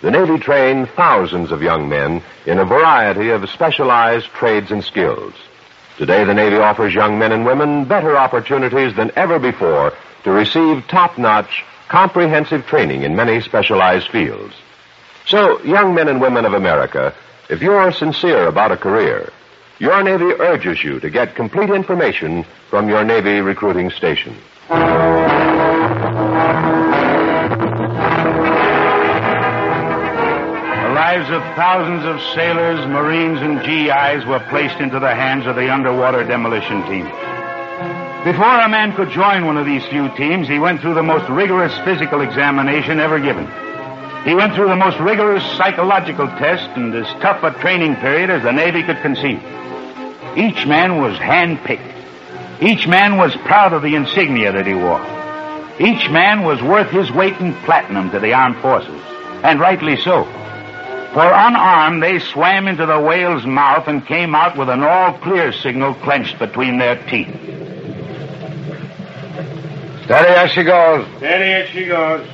the Navy trained thousands of young men in a variety of specialized trades and skills. Today, the Navy offers young men and women better opportunities than ever before to receive top-notch, comprehensive training in many specialized fields. So, young men and women of America, if you're sincere about a career, your Navy urges you to get complete information from your Navy recruiting station. The lives of thousands of sailors, Marines, and GIs were placed into the hands of the underwater demolition team. Before a man could join one of these few teams, he went through the most rigorous physical examination ever given. He went through the most rigorous psychological test and as tough a training period as the Navy could conceive. Each man was hand-picked. Each man was proud of the insignia that he wore. Each man was worth his weight in platinum to the armed forces, and rightly so. For unarmed, they swam into the whale's mouth and came out with an all-clear signal clenched between their teeth. Steady as she goes. Steady as she goes.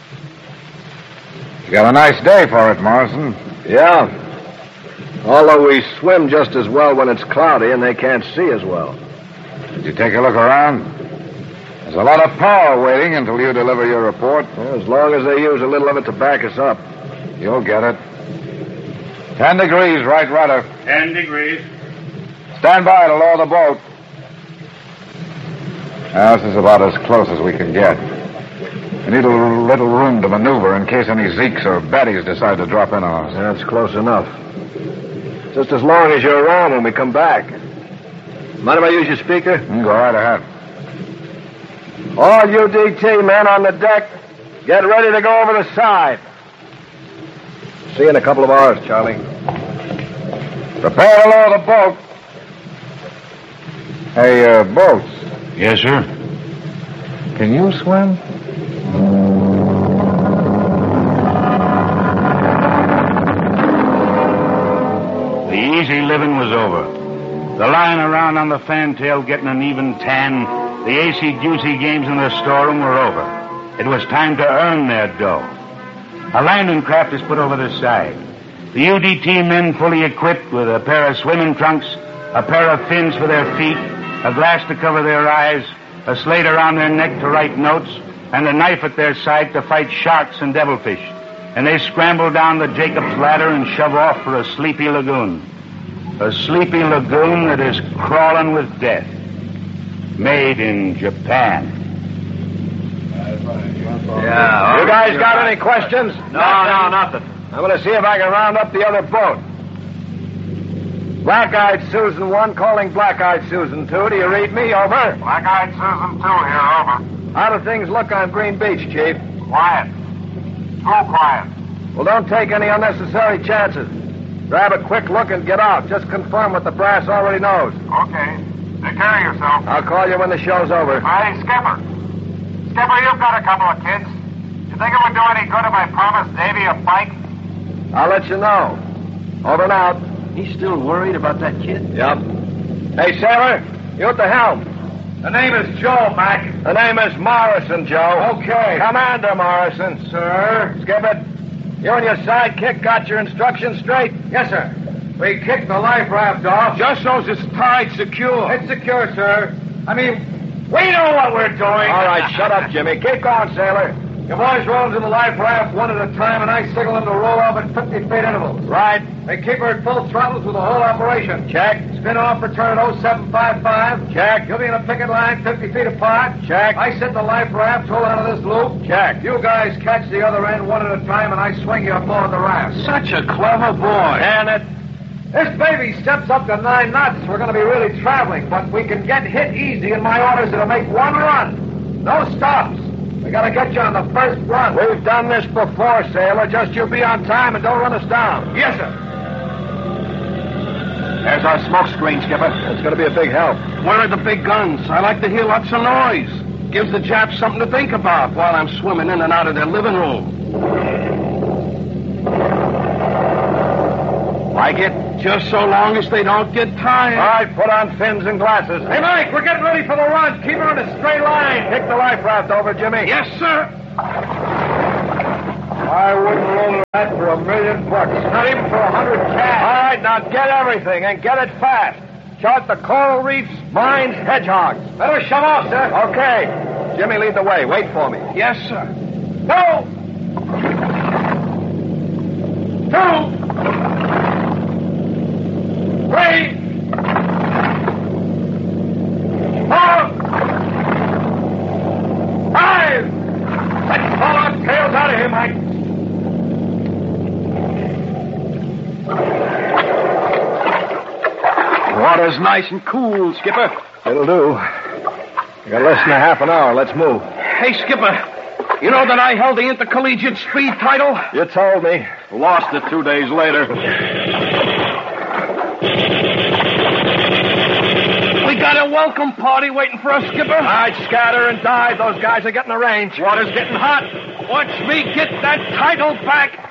You got a nice day for it, Morrison. Yeah. Although we swim just as well when it's cloudy and they can't see as well. Did you take a look around? There's a lot of power waiting until you deliver your report. Well, as long as they use a little of it to back us up. You'll get it. 10 degrees, right rudder. 10 degrees. Stand by to lower the boat. Now, this is about as close as we can get. We need a little room to maneuver in case any Zeeks or Bettys decide to drop in on us. That's close enough. Just as long as you're around when we come back. Mind if I use your speaker? Go right ahead. All UDT men on the deck, get ready to go over the side. See you in a couple of hours, Charlie. Prepare to lower the boat. Hey, boats. Yes, sir. Can you swim? The easy living was over. The lying around on the fantail getting an even tan, the acey-juicy games in the storeroom were over. It was time to earn their dough. A landing craft is put over the side. The UDT men fully equipped with a pair of swimming trunks, a pair of fins for their feet, a glass to cover their eyes, a slate around their neck to write notes, and a knife at their side to fight sharks and devilfish. And they scramble down the Jacob's ladder and shove off for a sleepy lagoon. A sleepy lagoon that is crawling with death. Made in Japan. Yeah. You guys got any questions? No, nothing. I'm going to see if I can round up the other boat. Black-Eyed Susan 1 calling Black-Eyed Susan 2. Do you read me? Over. Black-Eyed Susan 2 here, over. How do things look on Green Beach, Chief? Quiet. Too quiet. Well, don't take any unnecessary chances. Grab a quick look and get out. Just confirm what the brass already knows. Okay. Take care of yourself. I'll call you when the show's over. Hey, Skipper. Skipper, you've got a couple of kids. You think it would do any good if I promised Davy a bike? I'll let you know. Over and out. He's still worried about that kid? Yep. Hey, sailor, you at the helm. The name is Joe, Mac. The name is Morrison, Joe. Okay. Commander Morrison. Sir? Skip it. You and your sidekick got your instructions straight? Yes, sir. We kicked the life raft off. Just so it's tied secure. It's secure, sir. I mean, we know what we're doing. All right, shut up, Jimmy. Keep going, sailor. You boys roll into the life raft one at a time, and I signal them to roll off at 50-feet intervals. Right. They keep her at full throttle through the whole operation. Check. Spin off, return at 0755. Check. You'll be in a picket line 50 feet apart. Check. I set the life raft, hold onto this loop. Check. You guys catch the other end one at a time, and I swing you aboard the raft. Such a clever boy. Can it? This baby steps up to 9 knots. We're going to be really traveling, but we can get hit easy, and my orders are to make one run. No stops. We got to get you on the first run. We've done this before, sailor. Just you be on time and don't run us down. Yes, sir. There's our smoke screen, Skipper. It's going to be a big help. Where are the big guns? I like to hear lots of noise. Gives the Japs something to think about while I'm swimming in and out of their living room. Like it? Just so long as they don't get tired. All right, put on fins and glasses. Hey, Mike, we're getting ready for the run. Keep her in a straight line. Kick the life raft over, Jimmy. Yes, sir. I wouldn't roll That for $1 million. Not even for 100 cash. All right, now get everything and get it fast. Chart the coral reefs, mines, hedgehogs. Better shove off, sir. Okay. Jimmy, lead the way. Wait for me. Yes, sir. 2, 3, 4, 5. Let's pull our tails out of here, Mike. Water's nice and cool, Skipper. It'll do. We got less than a half an hour. Let's move. Hey, Skipper, you know that I held the intercollegiate speed title? You told me. Lost it 2 days later. We got a welcome party waiting for us, Skipper. All right, scatter and dive. Those guys are getting the range. Water's getting hot. Watch me get that title back.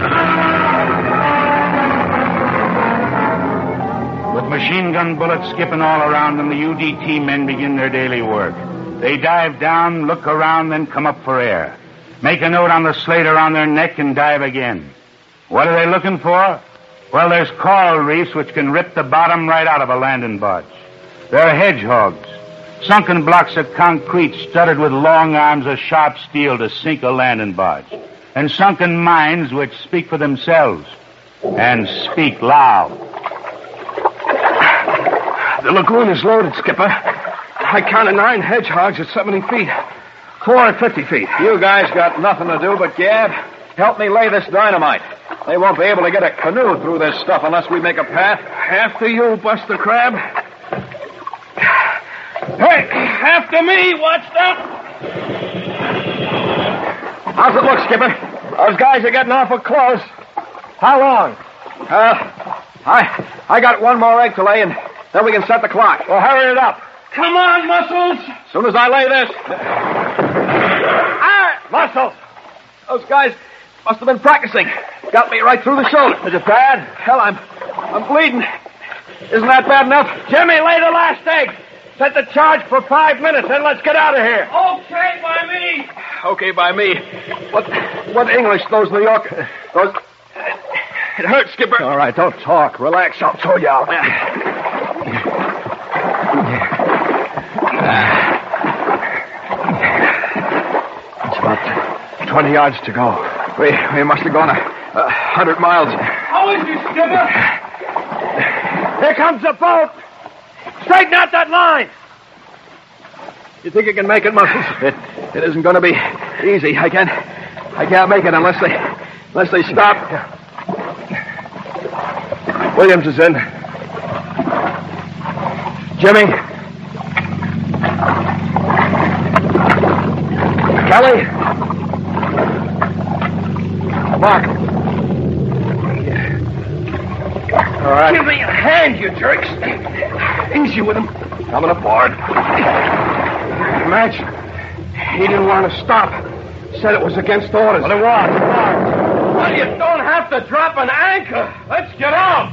With machine gun bullets skipping all around them, the UDT men begin their daily work. They dive down, look around, then come up for air. Make a note on the slate around their neck and dive again. What are they looking for? Well, there's coral reefs which can rip the bottom right out of a landing barge. There are hedgehogs, sunken blocks of concrete studded with long arms of sharp steel to sink a landing barge, and sunken mines which speak for themselves and speak loud. The lagoon is loaded, Skipper. I counted 9 hedgehogs at 70 feet. 4 at 50 feet. You guys got nothing to do but gab. Help me lay this dynamite. They won't be able to get a canoe through this stuff unless we make a path. After you, Buster Crab. Hey, after me. Watch that. How's it look, Skipper? Those guys are getting awful close. How long? I got one more egg to lay, and then we can set the clock. Well, hurry it up. Come on, Muscles. As soon as I lay this. Muscles! Those guys must have been practicing. Got me right through the shoulder. Is it bad? Hell, I'm bleeding. Isn't that bad enough? Jimmy, lay the last egg. Set the charge for 5 minutes, then let's get out of here. Okay, by me. Okay, by me. What English, those New York... Those... It hurts, Skipper. All right, don't talk. Relax. I'll throw you out. It's about 20 yards to go. We must have gone 100 miles. How is it, Skipper? Here comes the boat. Straighten out that line. You think you can make it, Muscles? It isn't going to be easy. I can't make it unless they stop. Williams is in. Jimmy. Kelly. Mark. All right. Give me a hand, you jerks. Easy with him. Coming aboard. Imagine. He didn't want to stop. Said it was against orders. But it was. Well, you don't have to drop an anchor. Let's get out.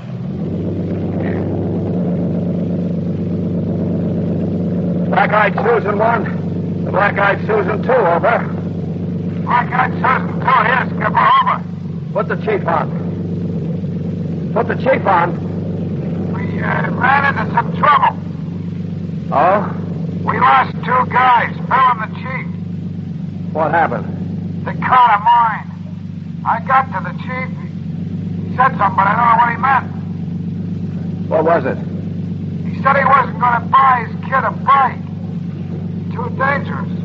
Black-eyed Susan 1. The Black-eyed Susan 2, over. Black-eyed Susan 2, here, Skipper, over. Put the chief on. Put the chief on. We ran into some trouble. Oh? We lost 2 guys, Bill and the chief. What happened? They caught a mine. I got to the chief. He said something, but I don't know what he meant. What was it? He said he wasn't going to buy his kid a bike. Too dangerous.